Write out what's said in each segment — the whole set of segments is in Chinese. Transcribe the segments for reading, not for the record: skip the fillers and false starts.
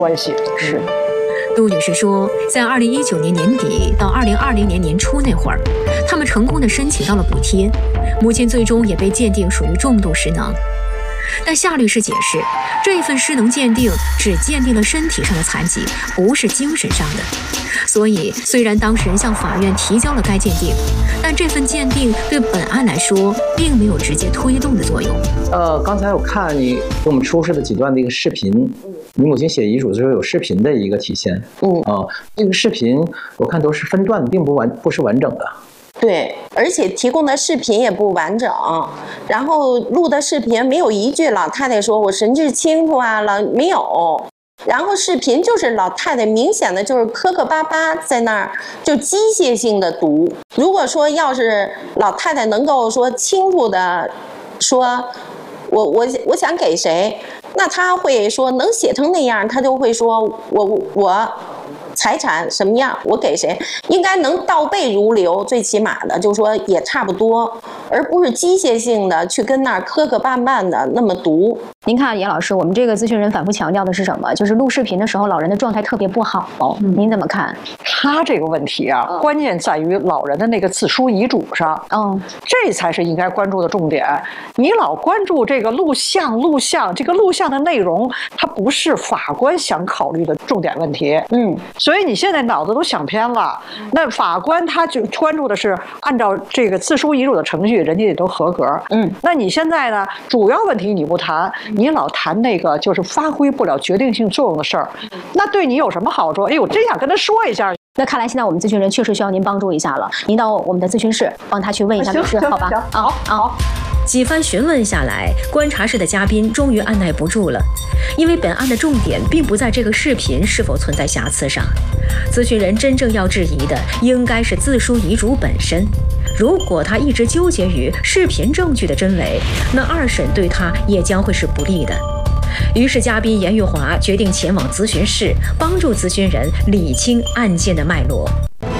关系。是。 杜女士说，在2019年年底到2020年年初那会儿，他们成功地申请到了补贴，母亲最终也被鉴定属于重度失能。但夏律师解释，这份失能鉴定只鉴定了身体上的残疾，不是精神上的。所以，虽然当事人向法院提交了该鉴定，但这份鉴定对本案来说并没有直接推动的作用。 刚才我看你给我们出示的几段的一个视频，你母亲写遗嘱的时候有视频的一个体现。这个视频我看都是分段的，并不是完整的。 对，而且提供的视频也不完整，然后录的视频没有一句老太太说我神志清楚啊了，没有。然后视频就是老太太明显的就是磕磕巴巴在那儿就机械性的读。如果说要是老太太能够说清楚的说我想给谁，那她会说能写成那样，她就会说我财产什么样我给谁，应该能倒背如流，最起码的就说也差不多，而不是机械性的去跟那儿磕磕绊绊的那么读。 您看严老师，我们这个咨询人反复强调的是什么？就是录视频的时候老人的状态特别不好，您怎么看？ 他这个问题啊，关键在于老人的那个自书遗嘱上，这才是应该关注的重点。你老关注这个录像，这个录像的内容，它不是法官想考虑的重点问题。所以你现在脑子都想偏了。那法官他就关注的是按照这个自书遗嘱的程序，人家也都合格。那你现在呢，主要问题你不谈，你老谈那个就是发挥不了决定性作用的事儿，那对你有什么好处？哎，我真想跟他说一下。 那看来现在我们咨询人确实需要您帮助一下了，您到我们的咨询室帮他去问一下律师，好吧？ 好。 几番询问下来，观察室的嘉宾终于按耐不住了，因为本案的重点并不在这个视频是否存在瑕疵上，咨询人真正要质疑的应该是自书遗嘱本身。如果他一直纠结于视频证据的真伪，那二审对他也将会是不利的。于是嘉宾严玉华决定前往咨询室，帮助咨询人理清案件的脉络。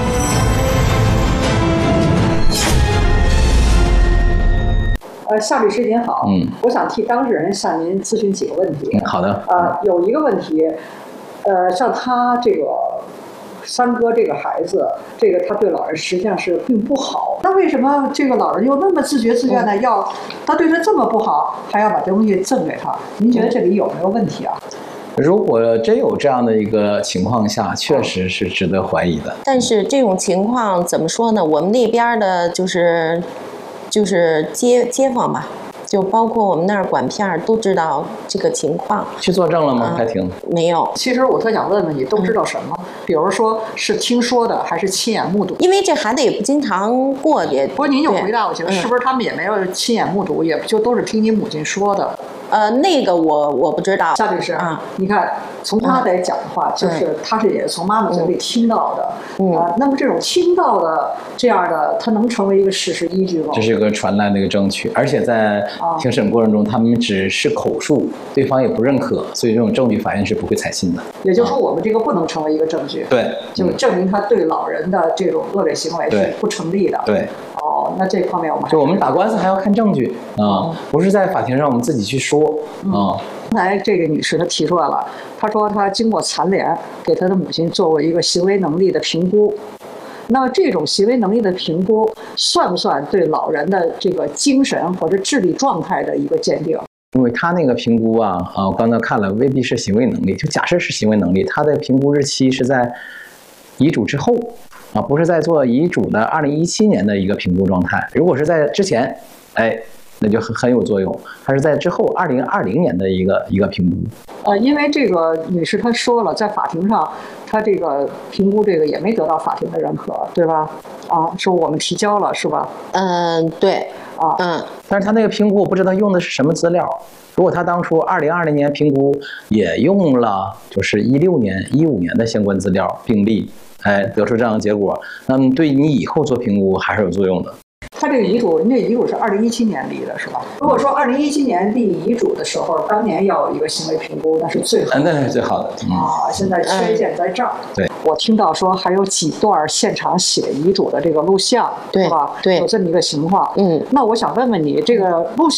夏律师您好，我想替当事人向您咨询几个问题。 好的。 有一个问题，像他这个三哥这个孩子，这个他对老人实际上是并不好，那为什么这个老人又那么自觉自愿的要他对他这么不好，还要把这东西赠给他？您觉得这里有没有问题啊？ 如果真有这样的一个情况下，确实是值得怀疑的。 但是这种情况怎么说呢？我们那边的就是街坊吧，就包括我们那儿管片儿都知道这个情况。去作证了吗？开庭没有。 其实我特想问问你，都知道什么？比如说是听说的，还是亲眼目睹？ 因为这孩子也不经常过去。 不过您就回答我去了，是不是他们也没有亲眼目睹，也就都是听你母亲说的？ 那个我不知道。 夏律师你看从他来讲的话，就是他是也从妈妈嘴里听到的。那么这种听到的这样的，它能成为一个事实依据吗？ 这是一个传来的一个证据，而且在庭审过程中，他们只是口述，对方也不认可，所以这种证据法院是不会采信的。 也就是说，我们这个不能成为一个证据。 对， 就证明他对老人的这种恶劣行为是不成立的。 对。 那这方面我们就我们打官司还要看证据不是在法庭上我们自己去说刚才这个女士她提出来了，她说她经过残联给她的母亲做过一个行为能力的评估。那么这种行为能力的评估算不算对老人的这个精神或者智力状态的一个鉴定？ 因为他那个评估我刚才看了，未必是行为能力，就假设是行为能力，他的评估日期是在遗嘱之后不是在做遗嘱的2017年的一个评估状态。如果是在之前，那就很有作用。它是在之后2020年的一个评估。 因为这个女士她说了，在法庭上，她这个评估这个也没得到法庭的认可，对吧？说我们提交了，是吧？ 对。 但是他那个评估我不知道用的是什么资料。如果他当初2020年评估也用了就是16年、15年的相关资料并立，得出这样的结果，那么对你以后做评估还是有作用的。 他这个遗嘱，您这遗嘱是2017年立的，是吧？如果说2017年立遗嘱的时候，当年要有一个行为评估，那是最好的。 那是最好的。 现在缺陷在这儿。 对， 我听到说还有几段现场写遗嘱的这个录像，是吧？ 对， 有这么一个情况。那我想问问你，这个录